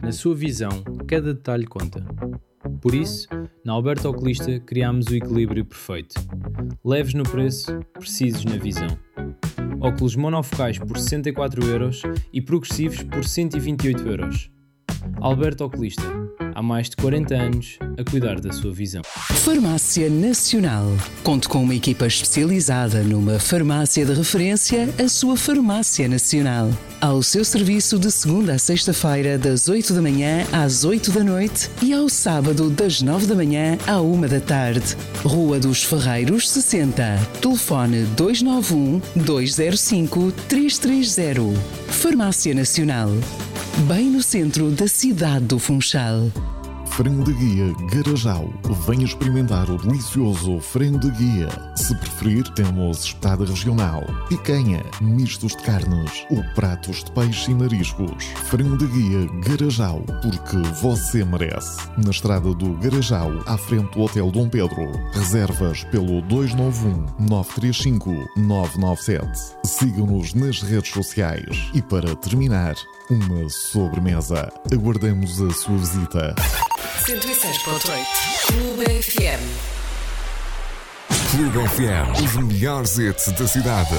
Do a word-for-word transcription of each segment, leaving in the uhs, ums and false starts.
Na sua visão, cada detalhe conta. Por isso, na Alberto Oculista criámos o equilíbrio perfeito. Leves no preço, precisos na visão. Óculos monofocais por sessenta e quatro euros e progressivos por cento e vinte e oito euros. Alberto Oculista, há mais de quarenta anos a cuidar da sua visão. Farmácia Nacional. Conte com uma equipa especializada numa farmácia de referência, a sua Farmácia Nacional. Ao seu serviço de segunda a sexta-feira, das oito da manhã às oito da noite e ao sábado, das nove da manhã à uma da tarde. Rua dos Ferreiros, sessenta. Telefone dois nove um, dois zero cinco, três três zero. Farmácia Nacional. Bem no centro da cidade do Funchal. Frango de guia Garajal. Venha experimentar o delicioso frango de guia. Se preferir, temos espetada regional, picanha, mistos de carnes ou pratos de peixe e mariscos. Frango de guia Garajal, porque você merece. Na estrada do Garajal, à frente do Hotel Dom Pedro. Reservas pelo dois nove um, nove três cinco, nove nove sete. Sigam-nos nas redes sociais. E para terminar, uma sobremesa. Aguardamos a sua visita. cento e seis ponto oito Clube F M. Clube F M, os melhores hits da cidade.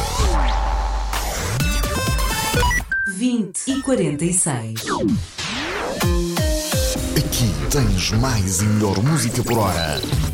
vinte e quarenta e seis. Aqui tens mais e melhor música por hora.